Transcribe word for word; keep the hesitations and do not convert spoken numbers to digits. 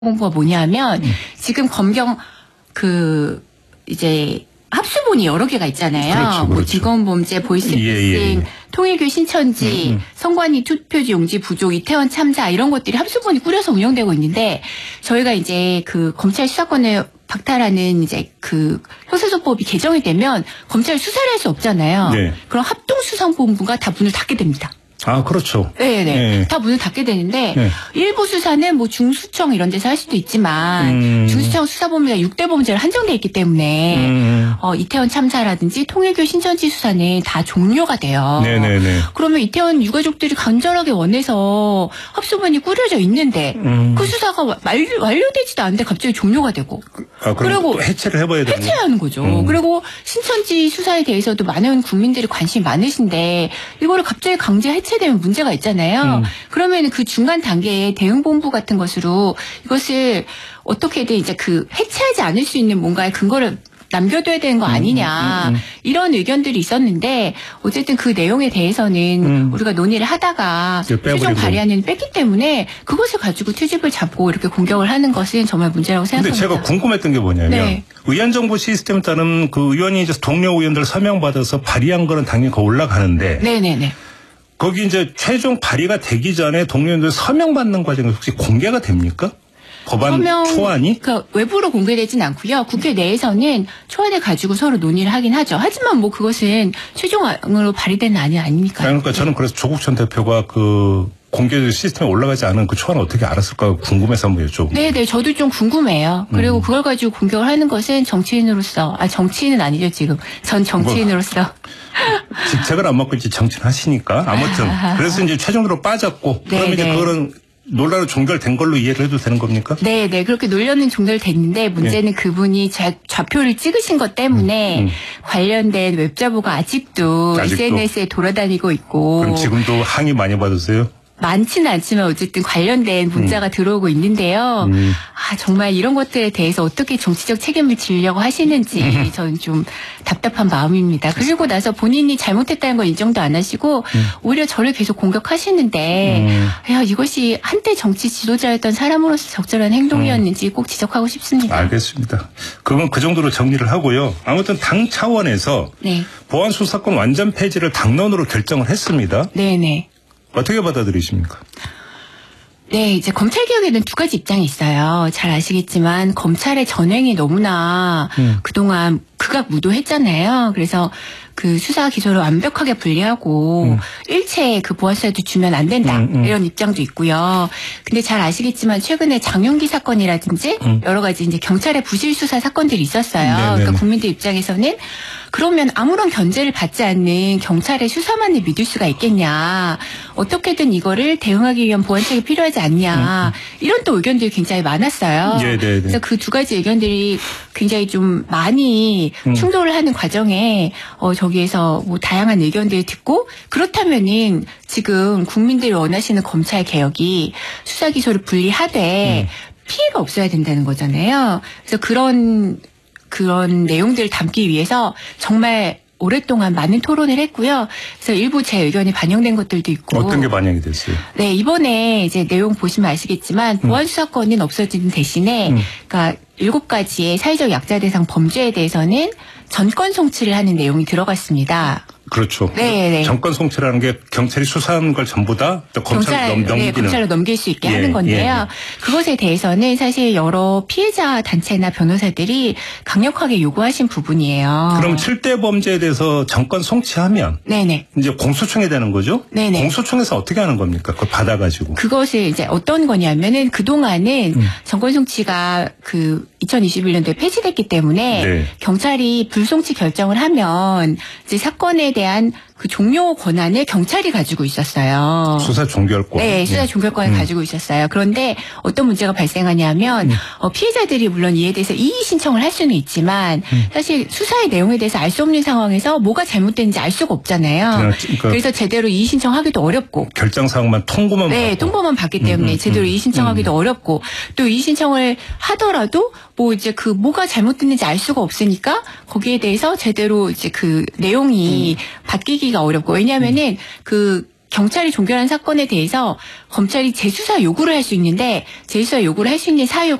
공부가 뭐냐면 음. 지금 검경 그 이제 합수본이 여러 개가 있잖아요. 그렇죠, 그렇죠. 뭐 직원범죄, 보이스피싱, 예, 예, 예. 통일교 신천지, 음, 음. 선관위 투표지 용지 부족, 이태원 참사 이런 것들이 합수본이 꾸려서 운영되고 있는데 저희가 이제 그 검찰 수사권을 박탈하는 이제 그 형사소법이 개정이 되면 검찰 수사를 할 수 없잖아요. 네. 그럼 합동수사본부가 다 문을 닫게 됩니다. 아, 그렇죠. 네네. 네. 다 문을 닫게 되는데, 네. 일부 수사는 뭐 중수청 이런 데서 할 수도 있지만, 음. 중수청 수사 범위가 육 대 범죄로 한정돼 있기 때문에, 음. 어, 이태원 참사라든지 통일교 신천지 수사는 다 종료가 돼요. 네네네. 그러면 이태원 유가족들이 간절하게 원해서 합수본이 꾸려져 있는데, 음. 그 수사가 와- 완료, 완료되지도 않는데 갑자기 종료가 되고, 아, 그럼 그리고 또 해체를 해봐야 되는 해체해야 하는 거죠. 음. 그리고 신천지 수사에 대해서도 많은 국민들이 관심이 많으신데 이거를 갑자기 강제 해체되면 문제가 있잖아요. 음. 그러면 그 중간 단계에 대응본부 같은 것으로 이것을 어떻게든 이제 그 해체하지 않을 수 있는 뭔가의 근거를 남겨둬야 되는 거 아니냐 음, 음, 음. 이런 의견들이 있었는데 어쨌든 그 내용에 대해서는 음. 우리가 논의를 하다가 이제 빼버리고. 최종 발의안을 뺐기 때문에 그것을 가지고 트집을 잡고 이렇게 공격을 하는 것은 정말 문제라고 근데 생각합니다. 제가 궁금했던 게 뭐냐면 네. 의원정보 시스템에 따른 그 의원이 이제 동료 의원들 서명받아서 발의한 거는 당연히 거 올라가는데 네네네. 거기 이제 최종 발의가 되기 전에 동료 의원들 서명받는 과정이 혹시 공개가 됩니까? 법안 서명, 초안이? 그러니까 외부로 공개되진 않고요. 국회 내에서는 초안을 가지고 서로 논의를 하긴 하죠. 하지만 뭐 그것은 최종으로 발의된 안이 아니니까요. 그러니까 저는 그래서 조국 전 대표가 그 공개 시스템에 올라가지 않은 그 초안을 어떻게 알았을까 궁금해서 한번 여쭤봅니다. 네네, 저도 좀 궁금해요. 그리고 음. 그걸 가지고 공격을 하는 것은 정치인으로서, 아, 정치인은 아니죠, 지금. 전 정치인으로서. 직책을 안 맡고 이제 정치하시니까 아무튼 그래서 이제 최종적으로 빠졌고 네, 그럼 이제 네. 그거는 논란으로 종결된 걸로 이해를 해도 되는 겁니까? 네네, 그렇게 논란은 종결됐는데 문제는 그분이 좌, 좌표를 찍으신 것 때문에 음, 음. 관련된 웹자보가 아직도, 아직도? 에스엔에스에 돌아다니고 있고. 그럼 지금도 항의 많이 받으세요? 많지는 않지만 어쨌든 관련된 문자가 들어오고 있는데요. 음. 아, 정말 이런 것들에 대해서 어떻게 정치적 책임을 지려고 하시는지 음. 저는 좀 답답한 마음입니다. 그리고 나서 본인이 잘못했다는 걸 인정도 안 하시고 오히려 저를 계속 공격하시는데 음. 야, 이것이 한때 정치 지도자였던 사람으로서 적절한 행동이었는지 꼭 지적하고 싶습니다. 알겠습니다. 그건 그 정도로 정리를 하고요. 아무튼 당 차원에서 네. 보안 수사권 완전 폐지를 당론으로 결정을 했습니다. 네네. 어떻게 받아들이십니까? 네, 이제 검찰 개혁에는 두 가지 입장이 있어요. 잘 아시겠지만 검찰의 전횡이 너무나 음. 그동안 극악무도했잖아요. 그래서 그 수사 기소를 완벽하게 분리하고 음. 일체 그 보안 수사도 주면 안 된다 음, 음. 이런 입장도 있고요. 근데 잘 아시겠지만 최근에 장윤기 사건이라든지 음. 여러 가지 이제 경찰의 부실 수사 사건들이 있었어요. 네네네. 그러니까 국민들 입장에서는 그러면 아무런 견제를 받지 않는 경찰의 수사만을 믿을 수가 있겠냐. 어떻게든 이거를 대응하기 위한 보완책이 필요하지 않냐. 이런 또 의견들이 굉장히 많았어요. 네, 네, 네. 그래서 그 두 가지 의견들이 굉장히 좀 많이 음. 충돌을 하는 과정에 어, 저기에서 뭐 다양한 의견들을 듣고 그렇다면은 지금 국민들이 원하시는 검찰 개혁이 수사 기소를 분리하되 음. 피해가 없어야 된다는 거잖아요. 그래서 그런 그런 내용들을 담기 위해서 정말 오랫동안 많은 토론을 했고요. 그래서 일부 제 의견이 반영된 것들도 있고. 어떤 게 반영이 됐어요? 네, 이번에 이제 내용 보시면 아시겠지만 보안 수사권은 없어지는 대신에 음. 그러니까 일곱 가지의 사회적 약자 대상 범죄에 대해서는 전권 송치를 하는 내용이 들어갔습니다. 그렇죠. 네, 네. 정권 송치라는 게 경찰이 수사한 걸 전부 다 검찰로 넘, 네, 넘기는. 검찰로 넘길 수 있게 예, 하는 건데요. 예. 그것에 대해서는 사실 여러 피해자 단체나 변호사들이 강력하게 요구하신 부분이에요. 그럼 칠 대 범죄에 대해서 정권 송치하면 네네. 이제 공소청이 되는 거죠? 네네. 공소청에서 어떻게 하는 겁니까? 그걸 받아가지고. 그것을 이제 어떤 거냐면은 그동안은 음. 정권 송치가 그 이천이십일 년도에 폐지됐기 때문에 네. 경찰이 불송치 결정을 하면 이제 사건에 대한 그 종료 권한을 경찰이 가지고 있었어요. 수사 종결권. 네, 수사 예. 종결권을 음. 가지고 있었어요. 그런데 어떤 문제가 발생하냐면 음. 어, 피해자들이 물론 이에 대해서 이의 신청을 할 수는 있지만 음. 사실 수사의 내용에 대해서 알 수 없는 상황에서 뭐가 잘못됐는지 알 수가 없잖아요. 그냥 그러니까 그래서 제대로 이의 신청하기도 어렵고 결정 사항만 통보만 네, 받고. 통보만 받기 때문에 음, 음, 제대로 음. 이의 신청하기도 어렵고 또 이의 신청을 하더라도 뭐 이제 그 뭐가 잘못됐는지 알 수가 없으니까 거기에 대해서 제대로 이제 그 내용이 바뀌기가 어렵고 왜냐하면은 그 경찰이 종결한 사건에 대해서 검찰이 재수사 요구를 할 수 있는데 재수사 요구를 할 수 있는 사유